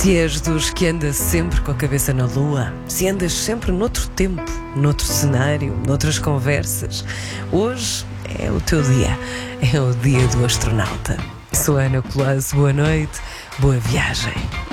Se és dos que anda sempre com a cabeça na lua, se andas sempre noutro tempo, noutro cenário, noutras conversas, hoje é o teu dia, é o dia do astronauta. Sou Ana Colasso, boa noite, boa viagem.